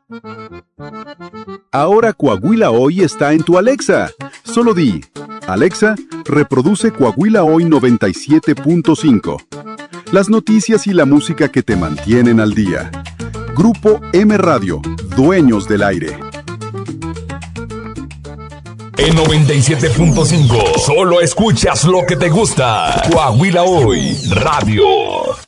Ahora Coahuila Hoy está en tu Alexa. Solo di, Alexa, reproduce Coahuila Hoy 97.5. Las noticias y la música que te mantienen al día. Grupo M Radio, dueños del aire. En 97.5, solo escuchas lo que te gusta. Coahuila Hoy Radio.